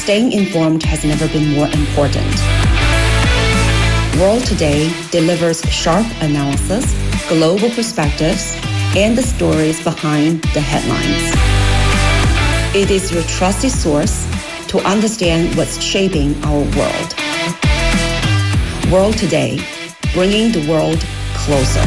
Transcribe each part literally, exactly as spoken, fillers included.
staying informed has never been more important. World Today delivers sharp analysis, global perspectives, and the stories behind the headlines. It is your trusted source to understand what's shaping our world. World Today, bringing the world closer.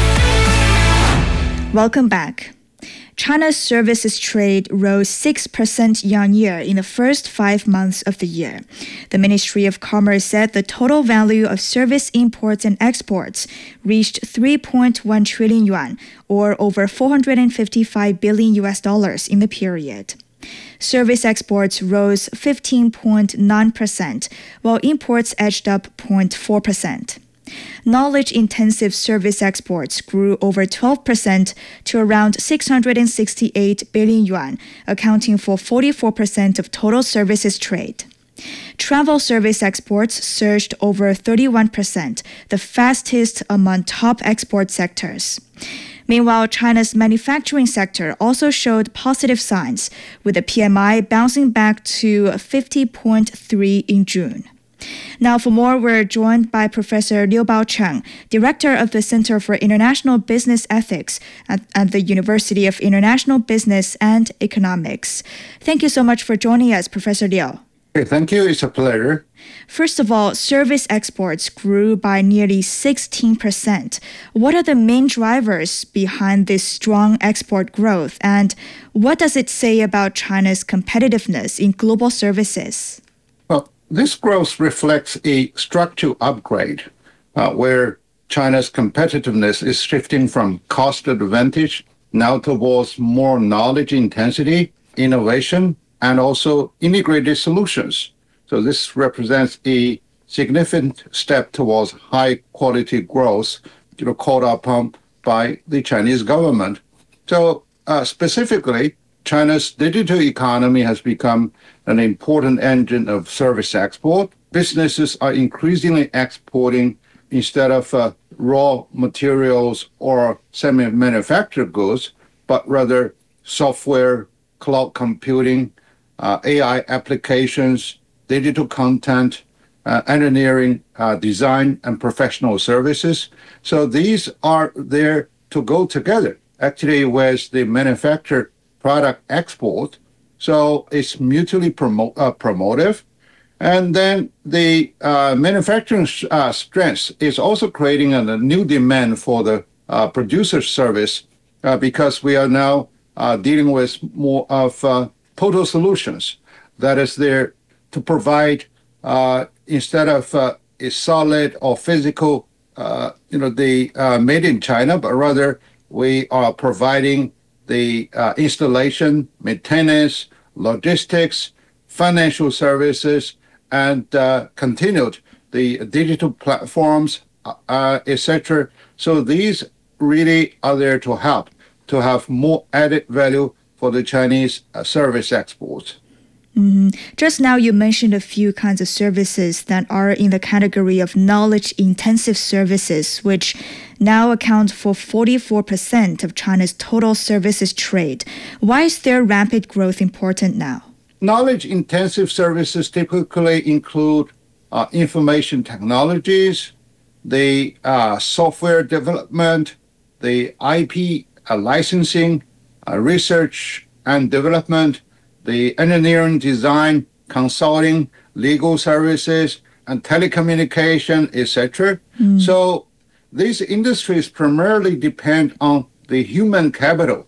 Welcome back. China's services trade rose six percent year-on-year in the first five months of the year. The Ministry of Commerce said the total value of service imports and exports reached three point one trillion yuan, or over four hundred fifty-five billion U S dollars in the period. Service exports rose fifteen point nine percent, while imports edged up zero point four percent. Knowledge-intensive service exports grew over twelve percent to around six hundred sixty-eight billion yuan, accounting for forty-four percent of total services trade. Travel service exports surged over thirty-one percent, the fastest among top export sectors. Meanwhile, China's manufacturing sector also showed positive signs, with the P M I bouncing back to fifty point three in June. Now, for more, we're joined by Professor Liu Baocheng, Director of the Center for International Business Ethics at, at the University of International Business and Economics. Thank you so much for joining us, Professor Liu. Hey, thank you. It's a pleasure. First of all, service exports grew by nearly sixteen percent. What are the main drivers behind this strong export growth, and what does it say about China's competitiveness in global services? Well, this growth reflects a structural upgrade uh, where China's competitiveness is shifting from cost advantage now towards more knowledge intensity, innovation, and also integrated solutions. So this represents a significant step towards high quality growth, you know, called upon by the Chinese government. So uh, specifically, China's digital economy has become an important engine of service export. Businesses are increasingly exporting instead of uh, raw materials or semi-manufactured goods, but rather software, cloud computing, uh, A I applications, digital content, uh, engineering, uh, design, and professional services. So these are there to go together, actually, with the manufactured product export. So it's mutually promo- uh, promotive. And then the uh, manufacturing uh, strength is also creating a, a new demand for the uh, producer service uh, because we are now uh, dealing with more of uh, total solutions that is there to provide uh, instead of uh, a solid or physical, uh, you know, the uh, made in China, but rather we are providing the uh, installation, maintenance, logistics, financial services, and uh, continued the digital platforms, uh, et cetera. So these really are there to help to have more added value for the Chinese uh, service exports. Mm-hmm. Just now you mentioned a few kinds of services that are in the category of knowledge-intensive services, which now account for forty-four percent of China's total services trade. Why is their rapid growth important now? Knowledge-intensive services typically include uh, information technologies, the uh, software development, the I P uh, licensing, uh, research and development, the engineering, design, consulting, legal services, and telecommunication, et cetera. Mm. So these industries primarily depend on the human capital.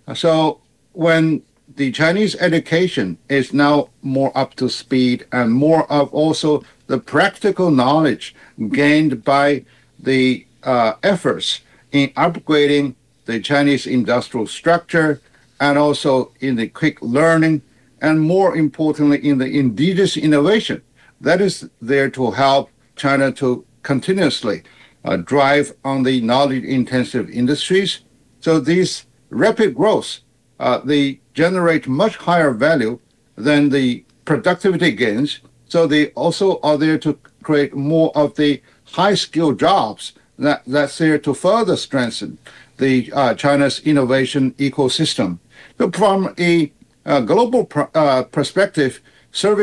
So when the Chinese education is now more up to speed and more of also the practical knowledge gained by the uh, efforts in upgrading the Chinese industrial structure, and also in the quick learning, and more importantly, in the indigenous innovation that is there to help China to continuously uh, drive on the knowledge-intensive industries. So these rapid growth, uh, they generate much higher value than the productivity gains. So they also are there to create more of the high-skilled jobs that, that's there to further strengthen the uh, China's innovation ecosystem. So from a uh, global pr- uh, perspective, service